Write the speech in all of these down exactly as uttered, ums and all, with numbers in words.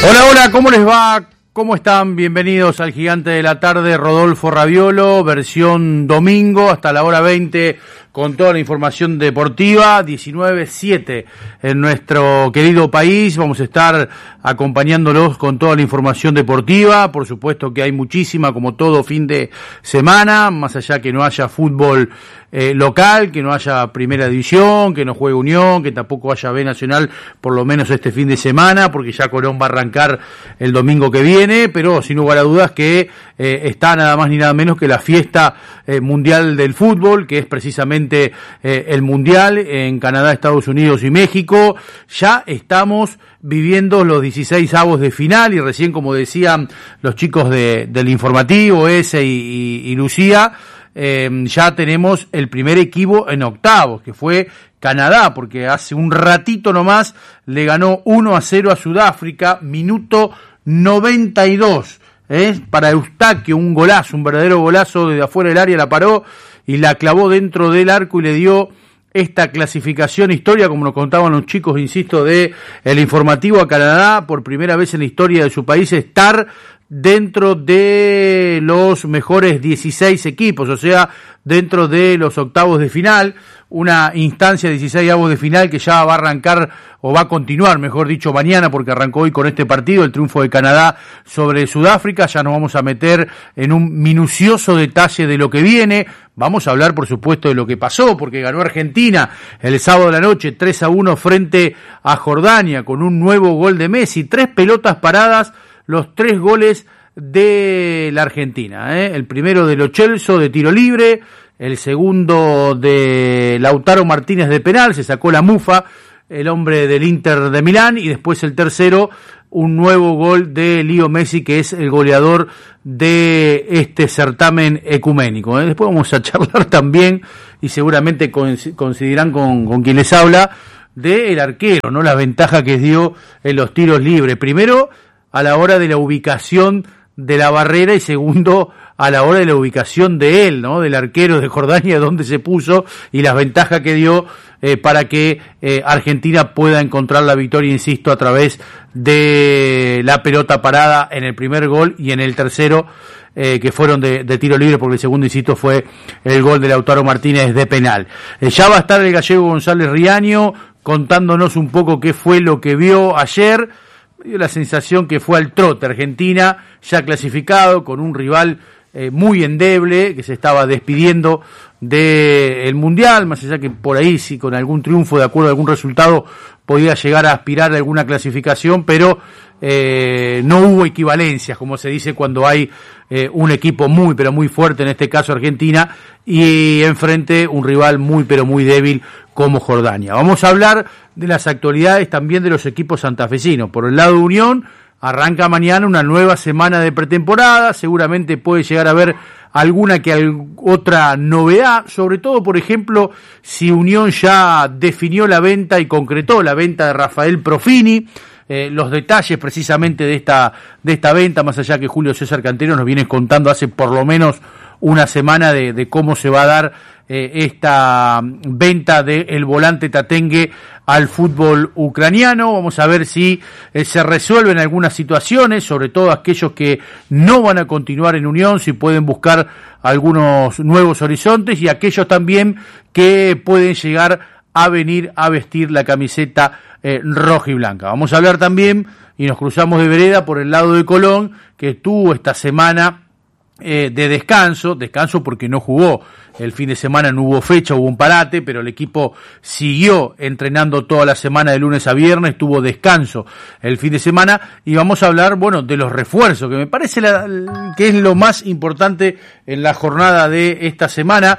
Hola, hola, ¿cómo les va? ¿Cómo están? Bienvenidos al Gigante de la Tarde, Rodolfo Raviolo, versión domingo, hasta la hora veinte, con toda la información deportiva, diecinueve siete en nuestro querido país. Vamos a estar acompañándolos con toda la información deportiva, por supuesto que hay muchísima, como todo fin de semana, más allá que no haya fútbol eh, local, que no haya primera división, que no juegue Unión, que tampoco haya B Nacional, por lo menos este fin de semana, porque ya Colón va a arrancar el domingo que viene, pero sin lugar a dudas que eh, está nada más ni nada menos que la fiesta eh, mundial del fútbol, que es precisamente eh, el mundial en Canadá, Estados Unidos y México. Ya estamos viviendo los dieciséis avos de final y recién, como decían los chicos de, del informativo, ese y, y, y Lucía, eh, ya tenemos el primer equipo en octavos, que fue Canadá, porque hace un ratito nomás le ganó uno a cero a Sudáfrica, minuto noventa y dos, ¿eh? Para Eustaquio, un golazo, un verdadero golazo desde afuera del área, la paró y la clavó dentro del arco y le dio esta clasificación histórica, como nos contaban los chicos, insisto, de el informativo, a Canadá, por primera vez en la historia de su país, estar dentro de los mejores dieciséis equipos, o sea, dentro de los octavos de final, una instancia de dieciséis avos de final que ya va a arrancar, o va a continuar, mejor dicho, mañana, porque arrancó hoy con este partido, el triunfo de Canadá sobre Sudáfrica. Ya nos vamos a meter en un minucioso detalle de lo que viene. Vamos a hablar, por supuesto, de lo que pasó, porque ganó Argentina el sábado de la noche tres a uno frente a Jordania, con un nuevo gol de Messi, tres pelotas paradas, los tres goles de la Argentina, ¿eh? El primero de Lo Celso de tiro libre, el segundo de Lautaro Martínez de penal, se sacó la mufa el hombre del Inter de Milán, y después el tercero, un nuevo gol de Leo Messi, que es el goleador de este certamen ecuménico, ¿eh? Después vamos a charlar también, y seguramente coincidirán con, con quien les habla, del arquero, ¿no? La ventaja que dio en los tiros libres. Primero, a la hora de la ubicación de la barrera, y segundo, a la hora de la ubicación de él, ¿no? Del arquero de Jordania, donde se puso, y las ventajas que dio eh, para que eh, Argentina pueda encontrar la victoria, insisto, a través de la pelota parada en el primer gol y en el tercero, eh, que fueron de, de tiro libre, porque el segundo, insisto, fue el gol de Lautaro Martínez de penal. Eh, ya va a estar el gallego González Riaño contándonos un poco qué fue lo que vio ayer. Dio la sensación que fue al trote. Argentina ya clasificado, con un rival eh, muy endeble, que se estaba despidiendo del Mundial, más allá que por ahí sí con algún triunfo, de acuerdo a algún resultado, podía llegar a aspirar a alguna clasificación, pero eh, no hubo equivalencias, como se dice cuando hay eh, un equipo muy pero muy fuerte, en este caso Argentina, y enfrente un rival muy pero muy débil como Jordania. Vamos a hablar de las actualidades también de los equipos santafesinos. Por el lado de Unión, arranca mañana una nueva semana de pretemporada, seguramente puede llegar a haber alguna que al, otra novedad, sobre todo, por ejemplo, si Unión ya definió la venta y concretó la venta de Rafael Profini, eh, los detalles precisamente de esta, de esta venta, más allá que Julio César Cantero nos viene contando hace por lo menos una semana de, de cómo se va a dar eh, esta venta del volante tatengue al fútbol ucraniano. Vamos a ver si eh, se resuelven algunas situaciones, sobre todo aquellos que no van a continuar en Unión, si pueden buscar algunos nuevos horizontes, y aquellos también que pueden llegar a venir a vestir la camiseta eh, roja y blanca. Vamos a hablar también, y nos cruzamos de vereda, por el lado de Colón, que tuvo esta semana Eh, de descanso, descanso porque no jugó el fin de semana, no hubo fecha, hubo un parate, pero el equipo siguió entrenando toda la semana de lunes a viernes, tuvo descanso el fin de semana, y vamos a hablar, bueno, de los refuerzos, que me parece la, que es lo más importante en la jornada de esta semana,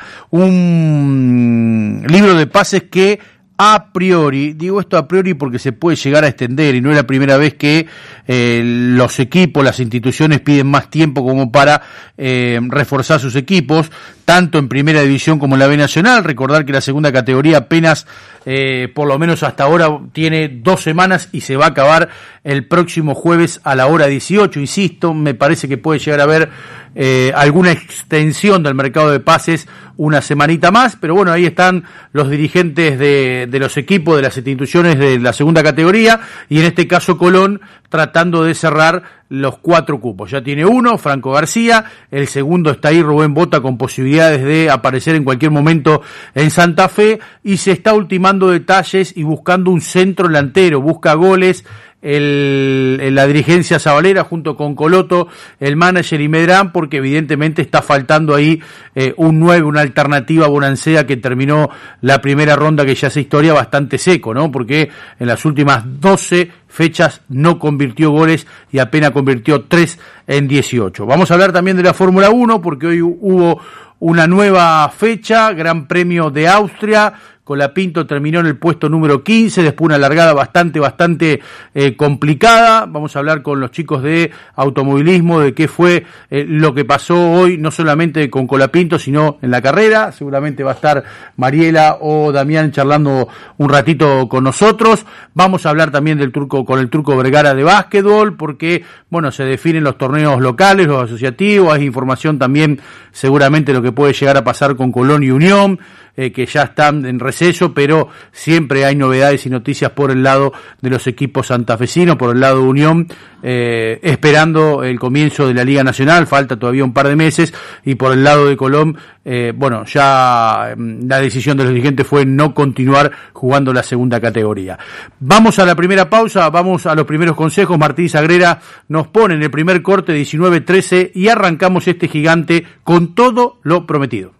un libro de pases que a priori, digo esto a priori porque se puede llegar a extender, y no es la primera vez que eh, los equipos, las instituciones piden más tiempo como para eh, reforzar sus equipos, tanto en primera división como en la B Nacional. Recordar que la segunda categoría apenas, eh, por lo menos hasta ahora, tiene dos semanas y se va a acabar el próximo jueves a la hora dieciocho. Insisto, me parece que puede llegar a haber eh, alguna extensión del mercado de pases una semanita más, pero bueno, ahí están los dirigentes de, de los equipos, de las instituciones de la segunda categoría, y en este caso Colón, tratando de cerrar los cuatro cupos. Ya tiene uno, Franco García, el segundo está ahí, Rubén Bota, con posibilidades de aparecer en cualquier momento en Santa Fe, y se está ultimando detalles y buscando un centro delantero, busca goles el, el, la dirigencia sabalera junto con Coloto, el manager y Medrán, porque evidentemente está faltando ahí eh, un nueve, una alternativa a Bonancea, que terminó la primera ronda, que ya hace historia, bastante seco, ¿no? Porque en las últimas doce fechas no convirtió goles y apenas convirtió tres en dieciocho. Vamos a hablar también de la Fórmula uno, porque hoy hubo una nueva fecha, Gran Premio de Austria. Colapinto terminó en el puesto número quince, después una largada bastante, bastante eh, complicada. Vamos a hablar con los chicos de automovilismo de qué fue eh, lo que pasó hoy, no solamente con Colapinto, sino en la carrera. Seguramente va a estar Mariela o Damián charlando un ratito con nosotros. Vamos a hablar también del turco, con el Turco Vergara de básquetbol, porque, bueno, se definen los torneos locales, los asociativos. Hay información también, seguramente, lo que puede llegar a pasar con Colón y Unión, Eh, que ya están en receso, pero siempre hay novedades y noticias por el lado de los equipos santafesinos, por el lado de Unión, eh, esperando el comienzo de la Liga Nacional, falta todavía un par de meses, y por el lado de Colón, eh, bueno, ya la decisión de los dirigentes fue no continuar jugando la segunda categoría. Vamos a la primera pausa, vamos a los primeros consejos. Martín Sagrera nos pone en el primer corte diecinueve trece y arrancamos este gigante con todo lo prometido.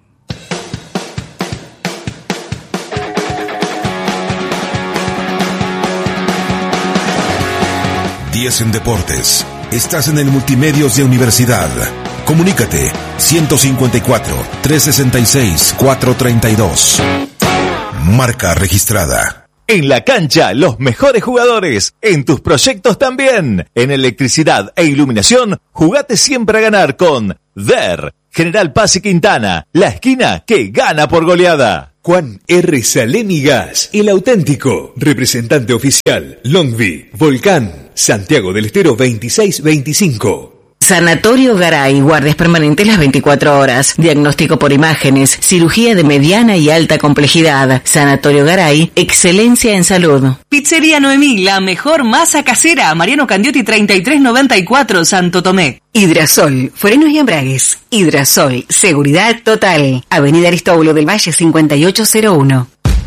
diez en Deportes. Estás en el Multimedios de Universidad. Comunícate ciento cincuenta y cuatro, trescientos sesenta y seis, cuatrocientos treinta y dos. Marca registrada. En la cancha, los mejores jugadores. En tus proyectos también. En electricidad e iluminación, jugate siempre a ganar con D E R. General Paz y Quintana, la esquina que gana por goleada. Juan R. Salemi Gas, el auténtico, representante oficial, Longvi, Volcán, Santiago del Estero veintiséis veinticinco. Sanatorio Garay, guardias permanentes las veinticuatro horas, diagnóstico por imágenes, cirugía de mediana y alta complejidad. Sanatorio Garay, excelencia en salud. Pizzería Noemí, la mejor masa casera, Mariano Candiotti treinta y tres noventa y cuatro, Santo Tomé. Hidrasol, frenos y embragues. Hidrasol, seguridad total. Avenida Aristóbulo del Valle cincuenta y ocho cero uno.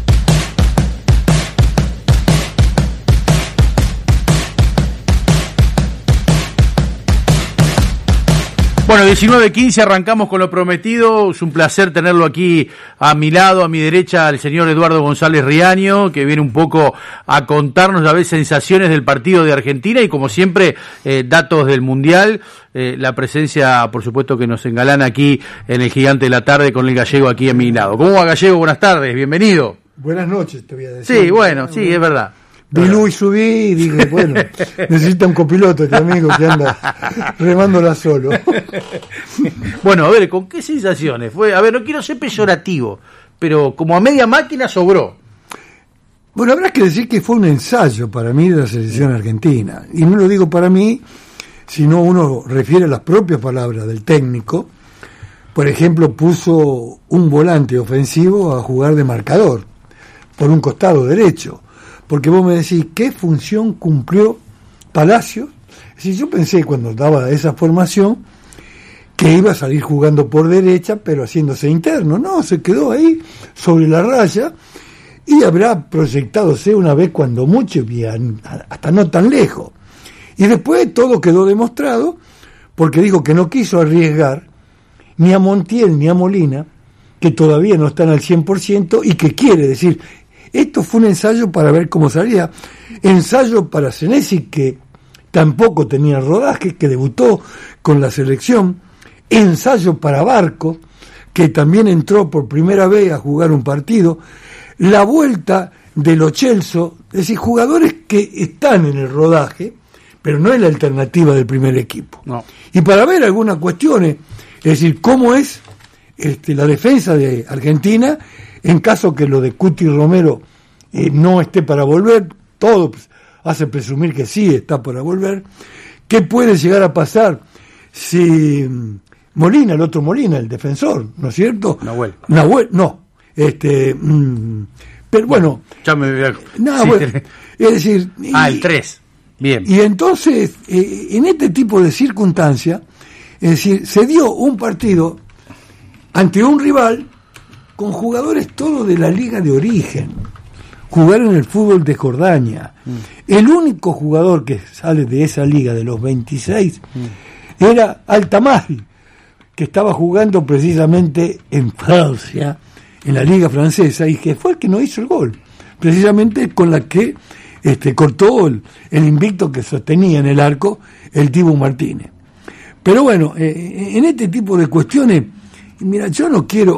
Bueno, diecinueve quince, arrancamos con lo prometido. Es un placer tenerlo aquí a mi lado, a mi derecha, el señor Eduardo González Riaño, que viene un poco a contarnos a veces sensaciones del partido de Argentina y, como siempre, eh, datos del Mundial. Eh, la presencia, por supuesto, que nos engalana aquí en el Gigante de la Tarde con el Gallego aquí a mi lado. ¿Cómo va, Gallego? Buenas tardes, bienvenido. Buenas noches, te voy a decir. Sí, bueno, sí, es verdad. Vi y subí y dije, bueno, necesita un copiloto este amigo que anda remándola solo. Bueno, a ver, ¿con qué sensaciones? Fue, a ver, no quiero ser peyorativo, pero como a media máquina sobró. Bueno, habrá que decir que fue un ensayo para mí de la selección argentina. Y no lo digo para mí, sino uno refiere a las propias palabras del técnico. Por ejemplo, puso un volante ofensivo a jugar de marcador, por un costado derecho. Porque vos me decís, ¿qué función cumplió Palacios? Es decir, yo pensé cuando daba esa formación que iba a salir jugando por derecha, pero haciéndose interno. No, se quedó ahí sobre la raya y habrá proyectadose una vez cuando mucho, y hasta no tan lejos. Y después todo quedó demostrado porque dijo que no quiso arriesgar ni a Montiel ni a Molina, que todavía no están al cien por ciento, y que quiere decir... Esto fue un ensayo para ver cómo salía, ensayo para Senesi, que tampoco tenía rodaje, que debutó con la selección, ensayo para Barco, que también entró por primera vez a jugar un partido, la vuelta de Lo Celso, es decir, jugadores que están en el rodaje, pero no es la alternativa del primer equipo. No. Y para ver algunas cuestiones, es decir, cómo es este, la defensa de Argentina, en caso que lo de Cuti Romero eh, no esté para volver, todo hace presumir que sí está para volver. ¿Qué puede llegar a pasar si Molina, el otro Molina, el defensor, ¿no es cierto? Nahuel. Nahuel, no. Este, mmm, pero bueno. Ya me voy a... Nada, sí, bueno, es decir... Ah, el tres. Bien. Y entonces, eh, en este tipo de circunstancias, es decir, se dio un partido ante un rival con jugadores todos de la liga de origen. Jugaron el fútbol de Jordania. Mm. El único jugador que sale de esa liga, de los veintiséis, mm. era Al-Tamari, que estaba jugando precisamente en Francia, en la liga francesa, y que fue el que no hizo el gol, precisamente con la que este, cortó el, el invicto que sostenía en el arco el Dibu Martínez. Pero bueno, eh, en este tipo de cuestiones, mira, yo no quiero,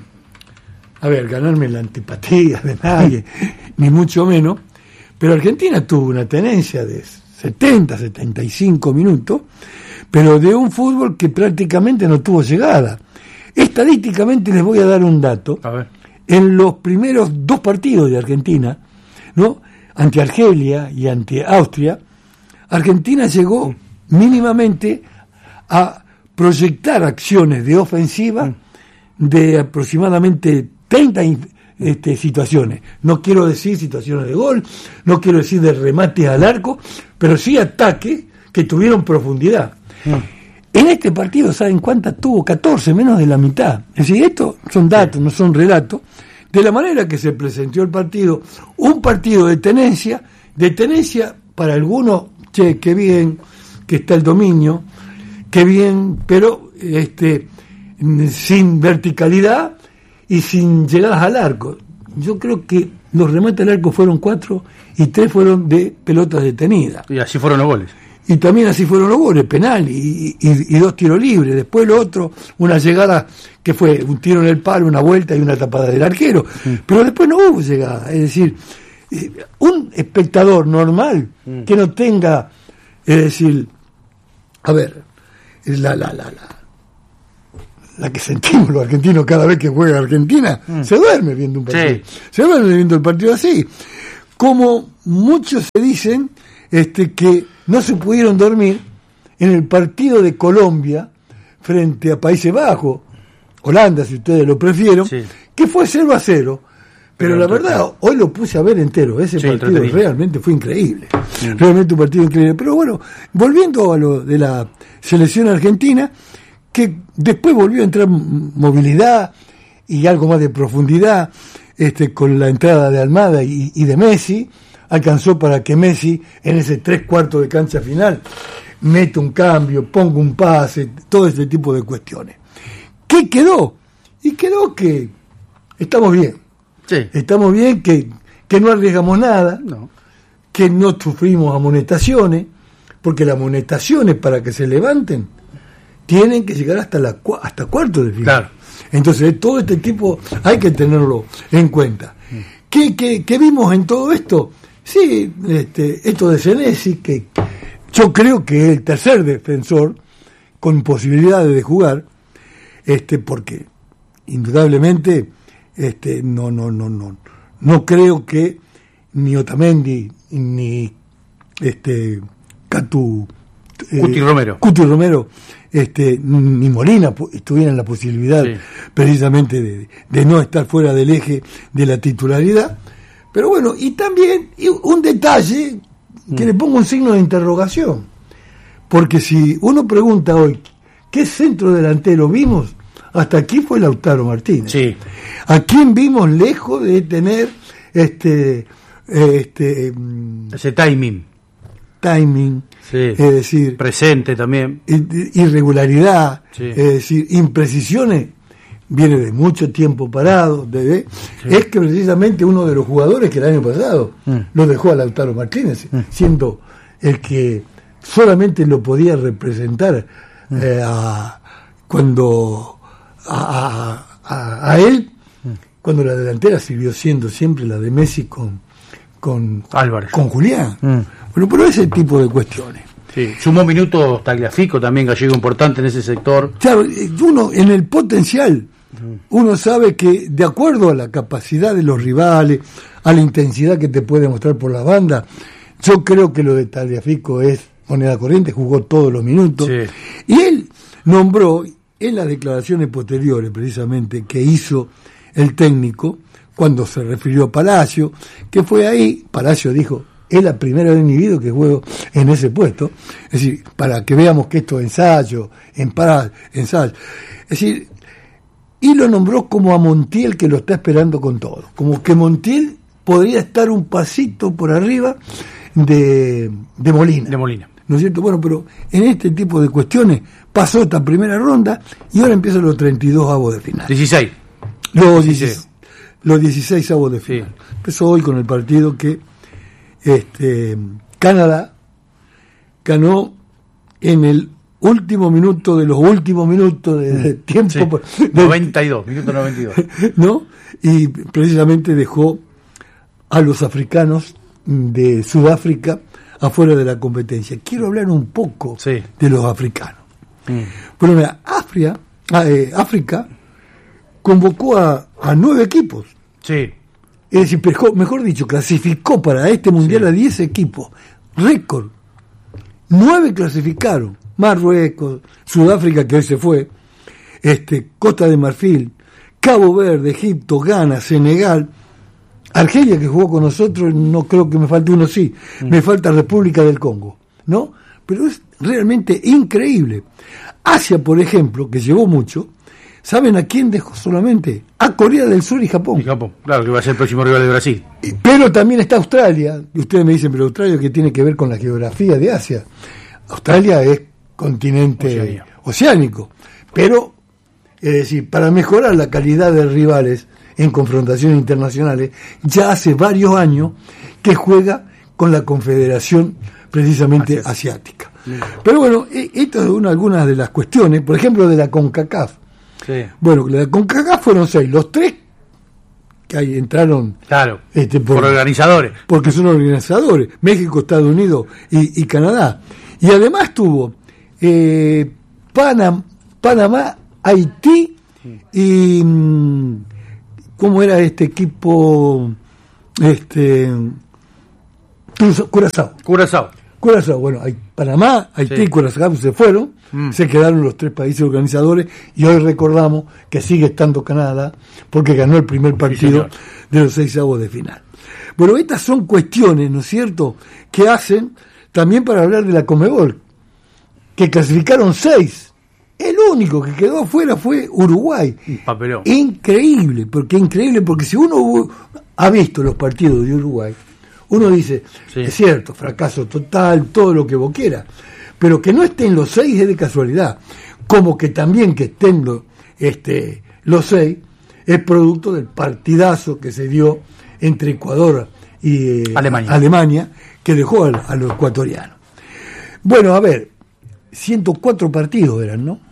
a ver, ganarme la antipatía de nadie, ni mucho menos, pero Argentina tuvo una tenencia de setenta, setenta y cinco minutos, pero de un fútbol que prácticamente no tuvo llegada. Estadísticamente les voy a dar un dato. A ver. En los primeros dos partidos de Argentina, ¿no?, ante Argelia y ante Austria, Argentina llegó mínimamente a proyectar acciones de ofensiva de aproximadamente treinta este, situaciones. No quiero decir situaciones de gol, no quiero decir de remates al arco, pero sí ataques que tuvieron profundidad. Mm. En este partido, ¿saben cuántas tuvo? catorce, menos de la mitad. Es decir, estos son datos, no son relatos. De la manera que se presentó el partido, un partido de tenencia, de tenencia para algunos, che, qué bien que está el dominio, qué bien, pero este sin verticalidad y sin llegadas al arco. Yo creo que los remates al arco fueron cuatro y tres fueron de pelotas detenidas. Y así fueron los goles. Y también así fueron los goles, penal y, y, y dos tiros libres. Después lo otro, una llegada que fue un tiro en el palo, una vuelta y una tapada del arquero. Mm. Pero después no hubo llegada. Es decir, un espectador normal mm. que no tenga, es decir, a ver, la, la, la, la, la que sentimos los argentinos cada vez que juega Argentina, mm. se duerme viendo un partido. Sí. Se duerme viendo el partido así. Como muchos se dicen este, que no se pudieron dormir en el partido de Colombia frente a Países Bajos, Holanda, si ustedes lo prefieren, sí. que fue cero a cero. Pero, Pero la verdad, claro. hoy lo puse a ver entero. Ese sí, partido realmente fue increíble. Sí. Realmente un partido increíble. Pero bueno, volviendo a lo de la selección argentina, que después volvió a entrar movilidad y algo más de profundidad este, con la entrada de Almada y, y de Messi, alcanzó para que Messi en ese tres cuartos de cancha final meta un cambio, ponga un pase, todo ese tipo de cuestiones. ¿Qué quedó? Y quedó que estamos bien. Sí. Estamos bien, que, que no arriesgamos nada, no. que no sufrimos amonestaciones, porque las amonestaciones para que se levanten tienen que llegar hasta la hasta cuarto de final. Claro. Entonces todo este tipo hay que tenerlo en cuenta. Mm. ¿Qué, qué, qué vimos en todo esto? Sí, este, esto de Senesi, que yo creo que es el tercer defensor con posibilidades de jugar, este, porque indudablemente este, no, no, no, no, no creo que ni Otamendi ni este Catu eh, Cuti Romero, Cuti Romero, este, ni Molina tuvieran la posibilidad sí. precisamente de, de no estar fuera del eje de la titularidad. Pero bueno, y también un detalle que mm. le pongo un signo de interrogación, porque si uno pregunta hoy ¿qué centro delantero vimos? Hasta aquí fue Lautaro Martínez. Sí. ¿A quién vimos lejos de tener este este ese timing? Timing, sí. es decir, presente también, irregularidad, sí. es decir, imprecisiones. Viene de mucho tiempo parado, de, sí. es que precisamente uno de los jugadores que el año pasado mm. lo dejó a Lautaro Martínez, mm. siendo el que solamente lo podía representar mm. eh, a, cuando a, a, a él, mm. cuando la delantera siguió siendo siempre la de Messi con, con Álvarez, con Julián. Mm. Bueno, pero ese tipo de cuestiones. Sí, sumó minutos Tagliafico también, gallego importante en ese sector. Claro, uno en el potencial, uno sabe que de acuerdo a la capacidad de los rivales, a la intensidad que te puede mostrar por la banda, yo creo que lo de Tagliafico es moneda corriente, jugó todos los minutos. Sí. Y él nombró en las declaraciones posteriores, precisamente, que hizo el técnico, cuando se refirió a Palacio, que fue ahí, Palacio dijo, es la primera vez en mi vida que juego en ese puesto. Es decir, para que veamos que esto es ensayo, en para, ensayo. Es decir, y lo nombró como a Montiel, que lo está esperando con todo. Como que Montiel podría estar un pasito por arriba de, de Molina. De Molina. ¿No es cierto? Bueno, pero en este tipo de cuestiones pasó esta primera ronda y ahora empiezan los treinta y dos avos de final. dieciséis. Los dieciséis. Los dieciséis avos de final. Sí. Empezó hoy con el partido que este, Canadá ganó en el último minuto de los últimos minutos de, de tiempo. Sí. Por, de, noventa y dos, minuto noventa y dos. ¿No? Y precisamente dejó a los africanos de Sudáfrica afuera de la competencia. Quiero hablar un poco sí. de los africanos. Mm. Bueno, mira, África, eh, África convocó a, a nueve equipos. Sí. Es decir, mejor, mejor dicho, clasificó para este mundial sí. a diez equipos. Récord. Nueve clasificaron. Marruecos, Sudáfrica, que hoy se fue, este, Costa de Marfil, Cabo Verde, Egipto, Ghana, Senegal, Argelia, que jugó con nosotros, no creo que me falte uno, sí, mm. me falta República del Congo, ¿no? Pero es realmente increíble. Asia, por ejemplo, que llevó mucho, ¿saben a quién dejó solamente? A Corea del Sur y Japón. Y Japón, claro, que va a ser el próximo rival de Brasil. Pero también está Australia, y ustedes me dicen, pero Australia, ¿qué tiene que ver con la geografía de Asia? Australia es continente Oceania. oceánico, pero, es decir, para mejorar la calidad de rivales en confrontaciones internacionales, ya hace varios años que juega con la Confederación precisamente Asiática. asiática. Sí. Pero bueno, estas son algunas de las cuestiones, por ejemplo, de la CONCACAF. Sí. Bueno, la CONCACAF fueron seis, los tres que ahí entraron claro, este, por, por organizadores. Porque son organizadores, México, Estados Unidos y, y Canadá. Y además tuvo eh, Panam, Panamá, Haití y ¿cómo era este equipo? Este Curazao. Curazao. Curazao, bueno, hay Panamá, Haití sí. y Curazao se fueron, mm. se quedaron los tres países organizadores y hoy recordamos que sigue estando Canadá porque ganó el primer partido sí, de los seis avos de final. Bueno, estas son cuestiones, ¿no es cierto?, que hacen también para hablar de la Conmebol, que clasificaron seis. El único que quedó afuera fue Uruguay. Papelón. Increíble, porque increíble, porque si uno ha visto los partidos de Uruguay, uno dice, sí. es cierto, fracaso total, todo lo que vos quieras, pero que no estén los seis es de casualidad, como que también que estén los, este, los seis es producto del partidazo que se dio entre Ecuador y eh, Alemania. Alemania, que dejó a, a los ecuatorianos. Bueno, a ver, ciento cuatro partidos eran, ¿no?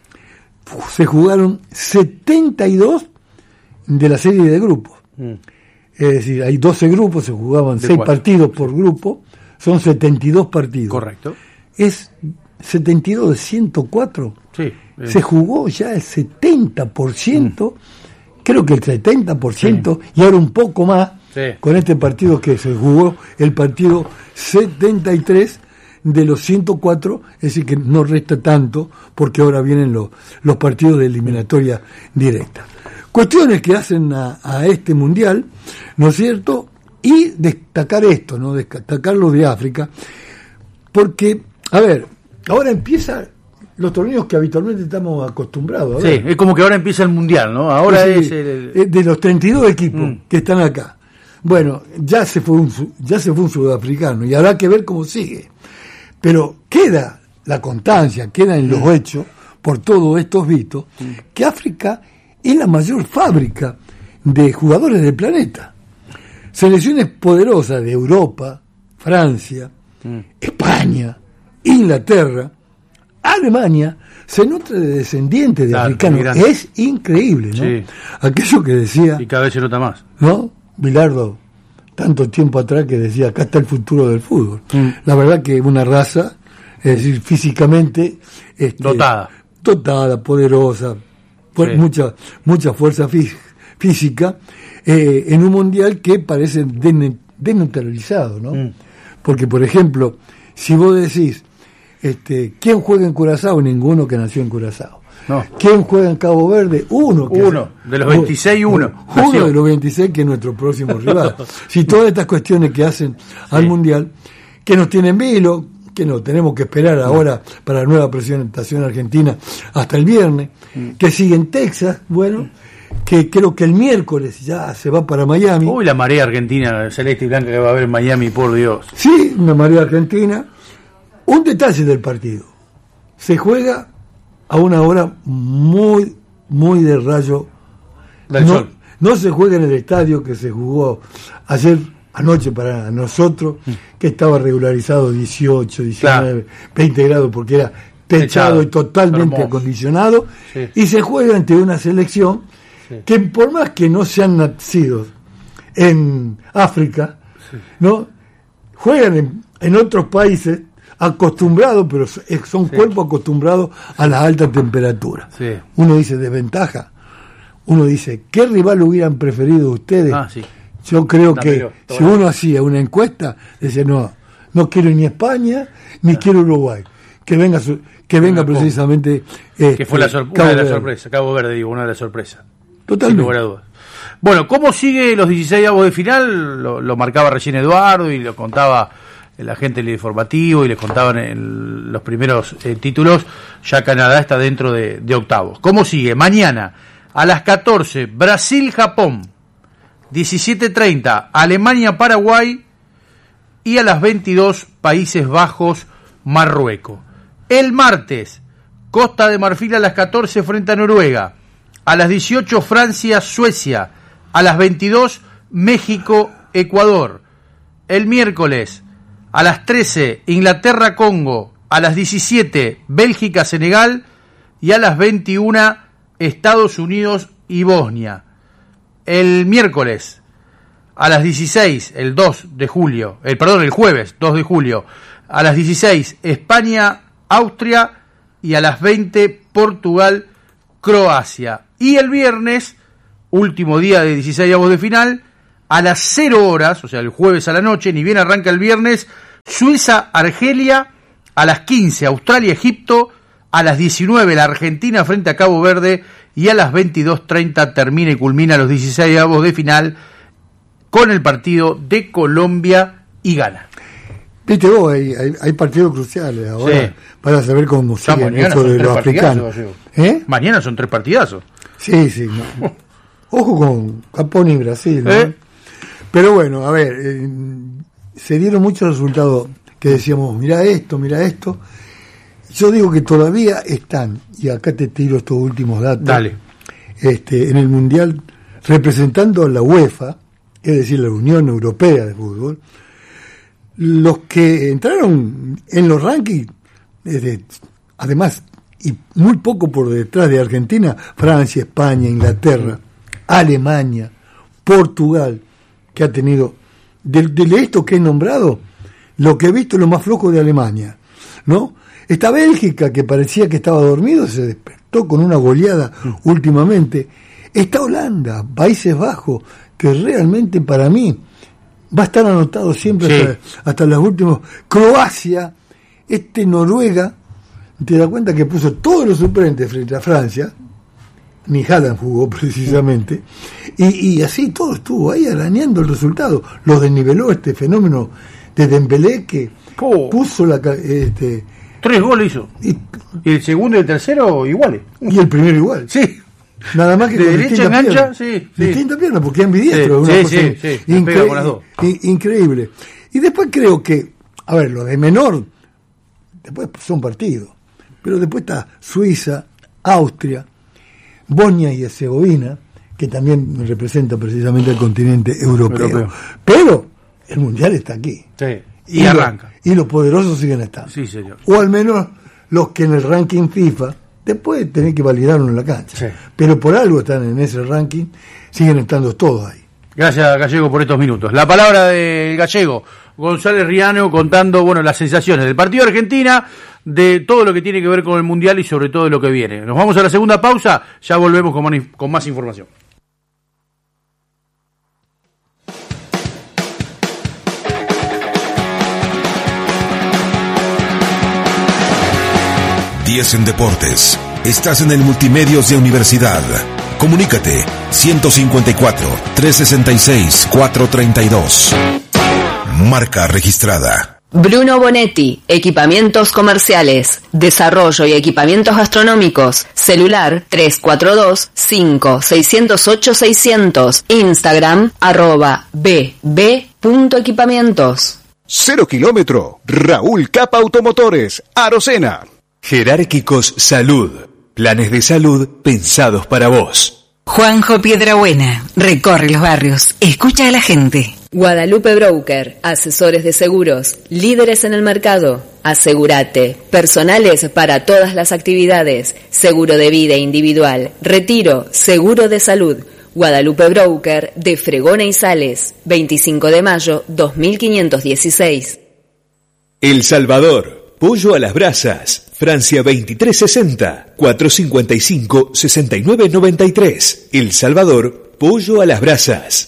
Se jugaron setenta y dos de la serie de grupos. Mm. Es decir, hay doce grupos, se jugaban seis partidos por grupo, son setenta y dos partidos. Correcto. Es setenta y dos de ciento cuatro. Sí. Eh. Se jugó ya el setenta por ciento, mm. creo que el setenta por ciento, sí. y ahora un poco más, sí. con este partido que se jugó, el partido setenta y tres de los ciento cuatro, es decir, que no resta tanto, porque ahora vienen los, los partidos de eliminatoria directa. Cuestiones que hacen a, a este mundial, ¿no es cierto? Y destacar esto, ¿no? Destacar lo de África, porque, a ver, ahora empieza los torneos que habitualmente estamos acostumbrados. A ver. Sí, es como que ahora empieza el mundial, ¿no? Ahora sí, es el... de los treinta y dos equipos mm. que están acá. Bueno, ya se fue un, ya se fue un sudafricano y habrá que ver cómo sigue. Pero queda la constancia, queda en los mm. hechos, por todos estos vistos, mm. que África es la mayor fábrica de jugadores del planeta. Selecciones poderosas de Europa, Francia, mm. España, Inglaterra, Alemania, se nutre de descendientes de claro, africanos. Es increíble, ¿no? Sí. Aquello que decía... Y cada vez se nota más. ¿No? Bilardo, tanto tiempo atrás que decía, acá está el futuro del fútbol. Mm. La verdad que una raza, es decir, físicamente... Este, dotada. Dotada, poderosa, sí. mucha mucha fuerza fí- física, eh, en un mundial que parece den- desnaturalizado, ¿no? Mm. Porque, por ejemplo, si vos decís, este, ¿quién juega en Curazao? Ninguno que nació en Curazao. No. ¿Quién juega en Cabo Verde? Uno. Que uno. hace, de los veintiséis, uno. Uno nació. De los veintiséis, que es nuestro próximo rival. Si todas estas cuestiones que hacen al sí. Mundial, que nos tienen vilo, que no tenemos que esperar ahora para la nueva presentación argentina hasta el viernes, mm. que sigue en Texas, bueno, que creo que el miércoles ya se va para Miami. Uy, la marea argentina celeste y blanca que va a haber en Miami, por Dios. Sí, una marea argentina. Un detalle del partido: se juega a una hora muy, muy de rayo del no, sol. No se juega en el estadio que se jugó ayer anoche para nosotros, mm. que estaba regularizado dieciocho, diecinueve, claro. veinte grados, porque era techado, techado y totalmente hermoso. Acondicionado, sí. Y se juega ante una selección sí. que, por más que no sean nacidos en África, sí. no juegan en, en otros países acostumbrados, pero son sí. cuerpos acostumbrados a las altas temperaturas. Sí. Uno dice desventaja, uno dice ¿qué rival hubieran preferido ustedes? Ah, sí. Yo creo que si uno hacía una encuesta, decía, no, no quiero ni España, ni no. quiero Uruguay. Que venga su, que venga precisamente... Eh, que fue la sor- una de las sorpresas, Cabo Verde, digo, una de las sorpresas. Totalmente. Sin lugar a dudas. Bueno, ¿cómo sigue los dieciséis avos de final? Lo, lo marcaba recién Eduardo y lo contaba la gente en el informativo y les contaban en los primeros eh, títulos. Ya Canadá está dentro de, de octavos. ¿Cómo sigue? Mañana, a las catorce, Brasil-Japón. diecisiete treinta, Alemania-Paraguay, y a las veintidós, Países Bajos-Marruecos. El martes, Costa de Marfil a las catorce frente a Noruega. A las dieciocho, Francia-Suecia. A las veintidós, México-Ecuador. El miércoles, a las trece, Inglaterra-Congo. A las diecisiete, Bélgica-Senegal. Y a las veintiuno, Estados Unidos y Bosnia. El miércoles, a las dieciséis, el dos de julio, el perdón, el jueves, dos de julio, a las dieciséis, España, Austria, y a las veinte, Portugal, Croacia. Y el viernes, último día de dieciséis avos de final, a las cero horas, o sea, el jueves a la noche, ni bien arranca el viernes, Suiza, Argelia, a las quince, Australia, Egipto, a las diecinueve, la Argentina frente a Cabo Verde, y a las veintidós treinta termina y culmina los dieciséis avos de final con el partido de Colombia y Ghana. Viste vos, hay, hay, hay partidos cruciales ahora, sí. Para saber cómo siguen eso de los africanos. ¿Eh? Mañana son tres partidazos. Sí, sí. No. Ojo con Japón y Brasil, ¿no? ¿Eh? Pero bueno, a ver, eh, se dieron muchos resultados que decíamos, mira esto, mira esto. Yo digo que todavía están, y acá te tiro estos últimos datos. Dale. Este, en el Mundial, representando a la UEFA, es decir, la Unión Europea de Fútbol, los que entraron en los rankings, desde, además, y muy poco por detrás de Argentina, Francia, España, Inglaterra, Alemania, Portugal, que ha tenido, de, de esto que he nombrado, lo que he visto es lo más flojo de Alemania, ¿no? Esta Bélgica, que parecía que estaba dormido, se despertó con una goleada mm. últimamente. Esta Holanda, Países Bajos, que realmente para mí va a estar anotado siempre sí. hasta, hasta los últimos. Croacia, este Noruega, te das cuenta que puso todos los suplentes frente a Francia, ni Haaland jugó precisamente, y, y así todo estuvo ahí arañando el resultado. Lo desniveló este fenómeno de Dembélé, que oh. puso la... Este, Tres goles hizo. Y, y el segundo y el tercero iguales. Y el primero igual. Sí. Nada más que de con derecha engancha, sí, sí. Distinta pierna, porque es ambidiestro. Sí, sí, sí, sí. Incre- con las dos. Increíble. Y después creo que, a ver, lo de menor, después son partidos. Pero después está Suiza, Austria, Bosnia y Herzegovina, que también representa precisamente el continente europeo. europeo. Pero el Mundial está aquí. Sí. Y, y arranca. Lo, y los poderosos siguen estando. Sí, señor. O al menos los que en el ranking FIFA, después tenés que validarlo en la cancha. Sí. Pero por algo están en ese ranking, siguen estando todos ahí. Gracias, Gallego, por estos minutos. La palabra del Gallego, González Riano, contando, bueno, las sensaciones del partido de Argentina, de todo lo que tiene que ver con el Mundial y sobre todo de lo que viene. Nos vamos a la segunda pausa, ya volvemos con más, con más información. diez en Deportes, Estás en el Multimedios de Universidad. Comunícate ciento cincuenta y cuatro, trescientos sesenta y seis, cuatrocientos treinta y dos. Marca registrada. Bruno Bonetti, equipamientos comerciales, desarrollo y equipamientos gastronómicos, celular tres cuatro dos, cinco, seis cero ocho, seiscientos, Instagram, arroba bb.equipamientos. Cero kilómetro, Raúl Capa Automotores, Arocena. Jerárquicos Salud, planes de salud pensados para vos. Juanjo Piedrabuena, recorre los barrios, escucha a la gente. Guadalupe Broker, asesores de seguros, líderes en el mercado. Asegúrate, personales para todas las actividades, seguro de vida individual, retiro, seguro de salud. Guadalupe Broker de Fregona y Sales, veinticinco de mayo, dos mil quinientos dieciséis. El Salvador, pollo a las brasas, Francia veintitrés sesenta, cuatrocientos cincuenta y cinco, sesenta y nueve noventa y tres. El Salvador, pollo a las brasas.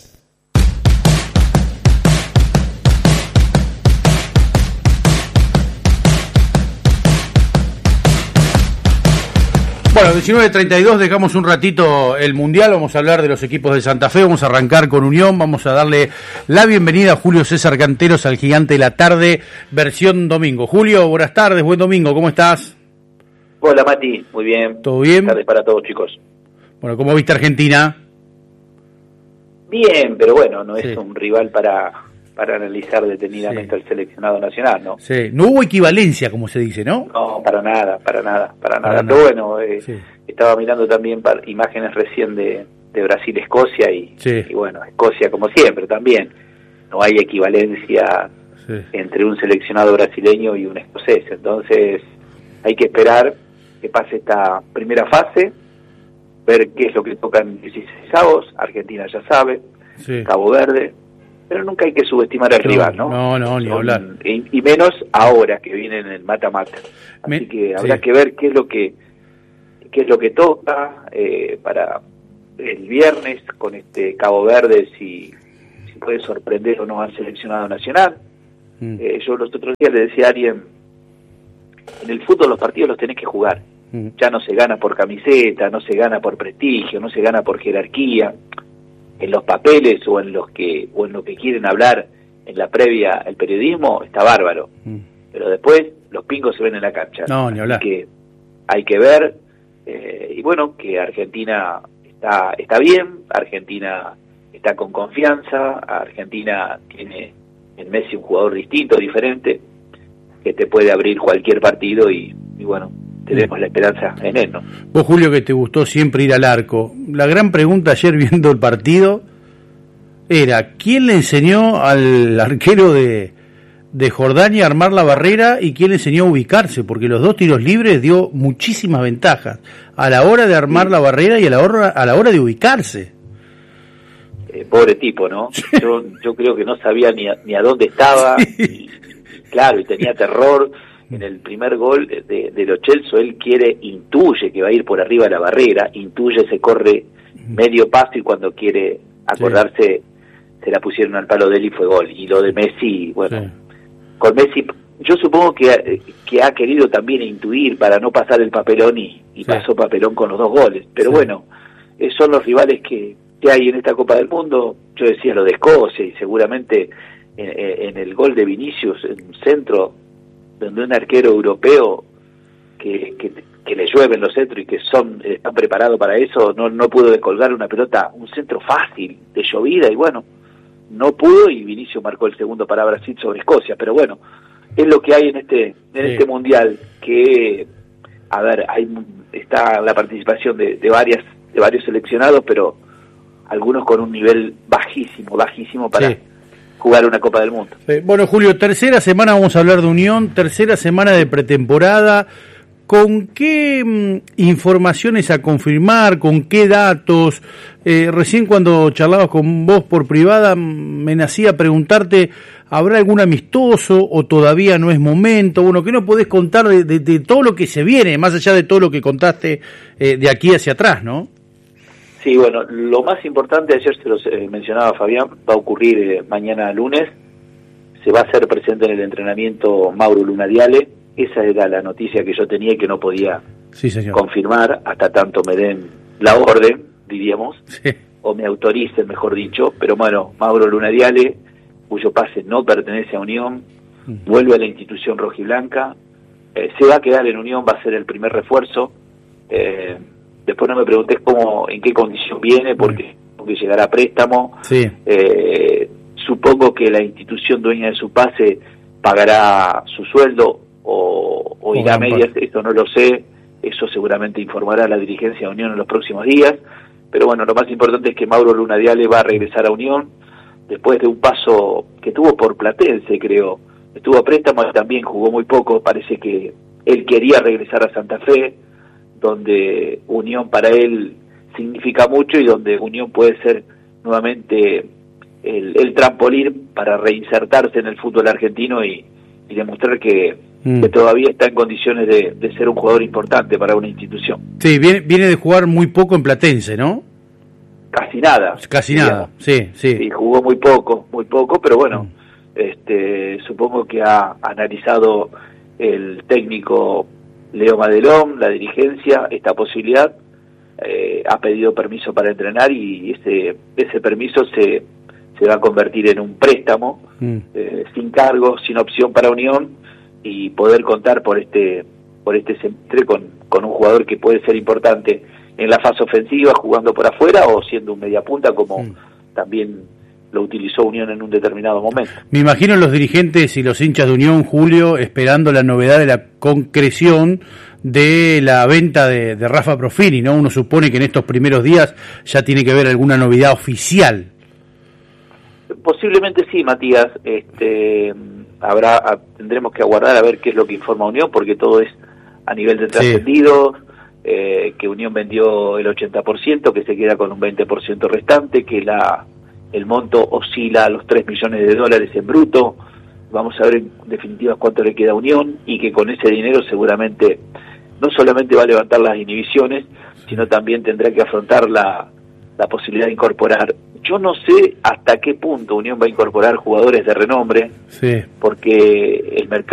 Bueno, diecinueve treinta y dos, dejamos un ratito el Mundial, vamos a hablar de los equipos de Santa Fe, vamos a arrancar con Unión, vamos a darle la bienvenida a Julio César Canteros al Gigante de la Tarde, versión domingo. Julio, buenas tardes, buen domingo, ¿cómo estás? Hola Mati, muy bien. ¿Todo bien? Buenas tardes para todos, chicos. Bueno, ¿cómo viste Argentina? Bien, pero bueno, no sí. es un rival para, para analizar detenidamente sí. al seleccionado nacional, ¿no? Sí, no hubo equivalencia, como se dice, ¿no? No, para nada, para nada, para nada. Para pero nada. bueno, eh, sí. estaba mirando también para imágenes recién de, de Brasil-Escocia y, sí. y bueno, Escocia como siempre también. No hay equivalencia sí. entre un seleccionado brasileño y un escocés, entonces hay que esperar que pase esta primera fase, ver qué es lo que tocan dieciseisavos, Argentina ya sabe, sí. Cabo Verde, pero nunca hay que subestimar al no, rival, ¿no? No, no, ni hablar. Y, y menos ahora que viene en el mata-mata. Así Me, que habrá sí. que ver qué es lo que qué es lo que toca eh, para el viernes con este Cabo Verde, si, si puede sorprender o no al seleccionado nacional. Mm. Eh, yo los otros días le decía a alguien, en el fútbol los partidos los tenés que jugar. Mm. Ya no se gana por camiseta, no se gana por prestigio, no se gana por jerarquía. En los papeles o en los que o en lo que quieren hablar en la previa el periodismo está bárbaro, mm. pero después los pingos se ven en la cancha. No, ni hablar. Así que hay que ver eh, y bueno, que Argentina está está bien, Argentina está con confianza, Argentina tiene en Messi un jugador distinto, diferente, que te puede abrir cualquier partido y, y bueno, tenemos la esperanza en él, ¿no? Vos, Julio, que te gustó siempre ir al arco, la gran pregunta ayer viendo el partido era, ¿quién le enseñó al arquero de, de Jordania a armar la barrera y quién le enseñó a ubicarse? Porque los dos tiros libres dio muchísimas ventajas a la hora de armar sí. la barrera y a la hora, a la hora de ubicarse. Eh, pobre tipo, ¿no? Yo, yo creo que no sabía ni a, ni a dónde estaba, sí. y, claro, y tenía terror. En el primer gol de, de Lo Celso, él quiere, intuye que va a ir por arriba de la barrera, intuye, se corre medio paso y cuando quiere acordarse, sí. se la pusieron al palo de él y fue gol. Y lo de Messi, bueno, sí. con Messi, yo supongo que, que ha querido también intuir para no pasar el papelón y, y sí. pasó papelón con los dos goles. Pero sí. bueno, eh, son los rivales que, que hay en esta Copa del Mundo. Yo decía lo de Escocia y seguramente en, en el gol de Vinicius, en un centro donde un arquero europeo que, que, que le llueven los centros y que son están preparados para eso, no no pudo descolgar una pelota, un centro fácil, de llovida, y bueno, no pudo, y Vinicius marcó el segundo para Brasil sobre Escocia, pero bueno, es lo que hay en este en sí. este mundial, que a ver, hay está la participación de, de varias de varios seleccionados, pero algunos con un nivel bajísimo, bajísimo para sí. jugar una Copa del Mundo. Eh, bueno, Julio, tercera semana vamos a hablar de Unión, tercera semana de pretemporada. ¿Con qué mm, informaciones a confirmar? ¿Con qué datos? Eh, recién cuando charlabas con vos por privada me nacía preguntarte, ¿habrá algún amistoso o todavía no es momento? Bueno, ¿qué nos podés contar de, de, de todo lo que se viene, más allá de todo lo que contaste eh, de aquí hacia atrás, ¿no? Sí, bueno, lo más importante, ayer se los eh, mencionaba Fabián, va a ocurrir eh, mañana lunes, se va a hacer presente en el entrenamiento Mauro Lunadiale, esa era la noticia que yo tenía y que no podía sí, señor. confirmar hasta tanto me den la orden, diríamos, sí. o me autoricen, mejor dicho. Pero bueno, Mauro Lunadiale, cuyo pase no pertenece a Unión, mm. vuelve a la institución rojiblanca, eh, se va a quedar en Unión, va a ser el primer refuerzo. Eh, después no me preguntes cómo, en qué condición viene, porque, porque llegará a préstamo. Sí. Eh, supongo que la institución dueña de su pase pagará su sueldo o, o irá a medias, esto no lo sé, eso seguramente informará la dirigencia de Unión en los próximos días. Pero bueno, lo más importante es que Mauro Lunadiale va a regresar a Unión después de un paso que tuvo por Platense, creo. Estuvo a préstamo y también jugó muy poco. Parece que él quería regresar a Santa Fe, donde Unión para él significa mucho y donde Unión puede ser nuevamente el, el trampolín para reinsertarse en el fútbol argentino y, y demostrar que, mm. que todavía está en condiciones de, de ser un jugador importante para una institución. Sí, viene, viene de jugar muy poco en Platense, ¿no? Casi nada. Casi digamos. nada, sí, sí. Sí, jugó muy poco, muy poco, pero bueno, mm. este, supongo que ha analizado el técnico Leo Madelón, la dirigencia, esta posibilidad, eh, ha pedido permiso para entrenar y ese ese permiso se, se va a convertir en un préstamo, mm. eh, sin cargo, sin opción para Unión, y poder contar por este por este semestre con, con un jugador que puede ser importante en la fase ofensiva, jugando por afuera o siendo un mediapunta, como mm. también lo utilizó Unión en un determinado momento. Me imagino los dirigentes y los hinchas de Unión, Julio, esperando la novedad de la concreción de la venta de, de Rafa Profini, ¿no? Uno supone que en estos primeros días ya tiene que haber alguna novedad oficial. Posiblemente sí, Matías. Este, habrá, tendremos que aguardar a ver qué es lo que informa Unión, porque todo es a nivel de trascendidos, sí. eh, que Unión vendió el ochenta por ciento, que se queda con un veinte por ciento restante, que la el monto oscila a los tres millones de dólares en bruto. Vamos a ver en definitiva cuánto le queda a Unión, y que con ese dinero seguramente no solamente va a levantar las inhibiciones, sino también tendrá que afrontar la, la posibilidad de incorporar. Yo no sé hasta qué punto Unión va a incorporar jugadores de renombre, sí. porque el mercado